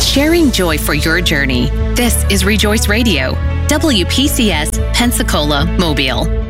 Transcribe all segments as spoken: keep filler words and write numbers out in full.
sharing joy for your journey. This is Rejoice Radio, W P C S, Pensacola, Mobile.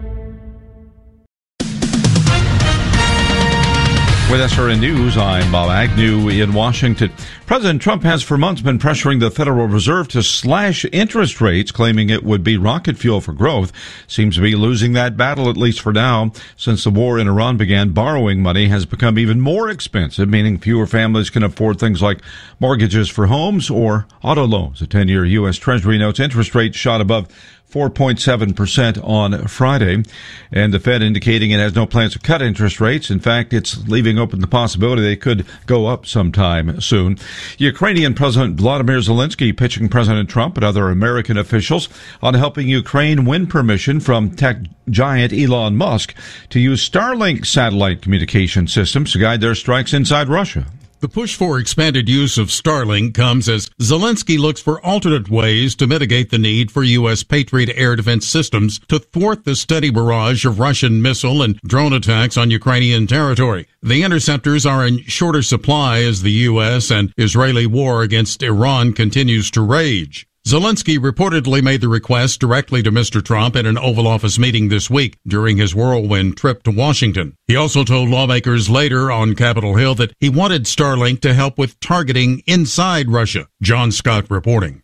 With S R N News, I'm Bob Agnew in Washington. President Trump has for months been pressuring the Federal Reserve to slash interest rates, claiming it would be rocket fuel for growth. Seems to be losing that battle, at least for now. Since the war in Iran began, borrowing money has become even more expensive, meaning fewer families can afford things like mortgages for homes or auto loans. A ten-year U S Treasury notes interest rate shot above four point seven percent on Friday, and the Fed indicating it has no plans to cut interest rates. In fact, it's leaving open the possibility they could go up sometime soon. Ukrainian President Vladimir Zelensky pitching President Trump and other American officials on helping Ukraine win permission from tech giant Elon Musk to use Starlink satellite communication systems to guide their strikes inside Russia. The push for expanded use of Starlink comes as Zelensky looks for alternate ways to mitigate the need for U S Patriot air defense systems to thwart the steady barrage of Russian missile and drone attacks on Ukrainian territory. The interceptors are in shorter supply as the U S and Israeli war against Iran continues to rage. Zelensky reportedly made the request directly to Mister Trump at an Oval Office meeting this week during his whirlwind trip to Washington. He also told lawmakers later on Capitol Hill that he wanted Starlink to help with targeting inside Russia. John Scott reporting.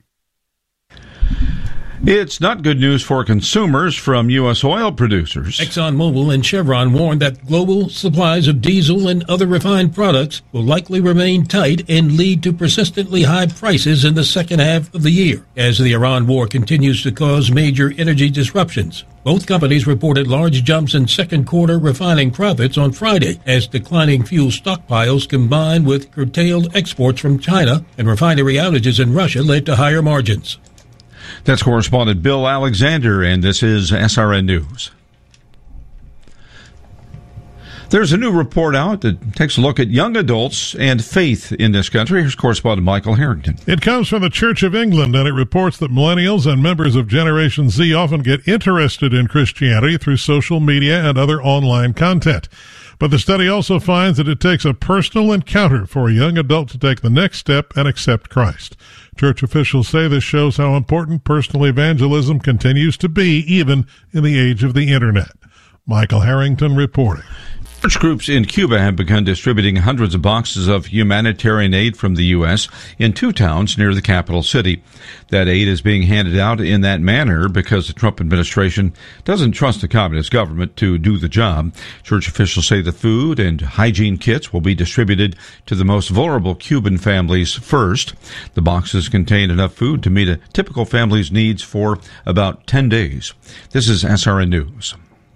It's not good news for consumers from U S oil producers. ExxonMobil and Chevron warned that global supplies of diesel and other refined products will likely remain tight and lead to persistently high prices in the second half of the year as the Iran war continues to cause major energy disruptions. Both companies reported large jumps in second quarter refining profits on Friday as declining fuel stockpiles combined with curtailed exports from China and refinery outages in Russia led to higher margins. That's correspondent Bill Alexander, and this is S R N News. There's a new report out that takes a look at young adults and faith in this country. Here's correspondent Michael Harrington. It comes from the Church of England, and it reports that millennials and members of Generation Z often get interested in Christianity through social media and other online content. But the study also finds that it takes a personal encounter for a young adult to take the next step and accept Christ. Church officials say this shows how important personal evangelism continues to be, even in the age of the Internet. Michael Harrington reporting. Church groups in Cuba have begun distributing hundreds of boxes of humanitarian aid from the U S in two towns near the capital city. That aid is being handed out in that manner because the Trump administration doesn't trust the communist government to do the job. Church officials say the food and hygiene kits will be distributed to the most vulnerable Cuban families first. The boxes contain enough food to meet a typical family's needs for about ten days. This is S R N News.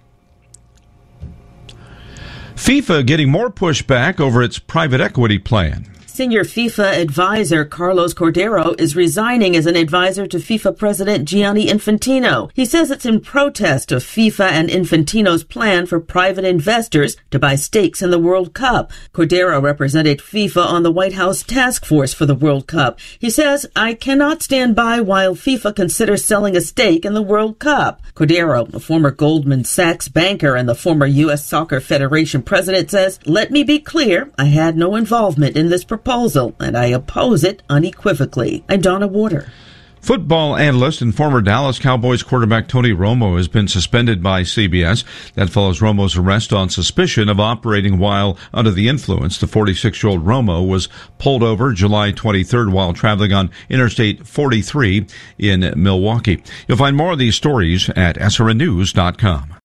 FIFA getting more pushback over its private equity plan. Senior FIFA advisor Carlos Cordero is resigning as an advisor to FIFA President Gianni Infantino. He says it's in protest of FIFA and Infantino's plan for private investors to buy stakes in the World Cup. Cordero represented FIFA on the White House task force for the World Cup. He says, I cannot stand by while FIFA considers selling a stake in the World Cup. Cordero, a former Goldman Sachs banker and the former U S Soccer Federation president, says, let me be clear, I had no involvement in this proposal. proposal, and I oppose it unequivocally. I'm Donna Warder. Football analyst and former Dallas Cowboys quarterback Tony Romo has been suspended by C B S. That follows Romo's arrest on suspicion of operating while under the influence. The forty-six-year-old Romo was pulled over July twenty-third while traveling on Interstate forty-three in Milwaukee. You'll find more of these stories at S R N news dot com.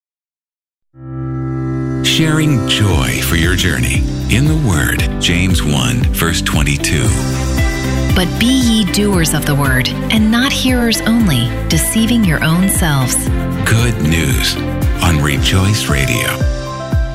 Sharing joy for your journey. In the Word, James one, verse twenty-two. But be ye doers of the word, and not hearers only, deceiving your own selves. Good news on Rejoice Radio.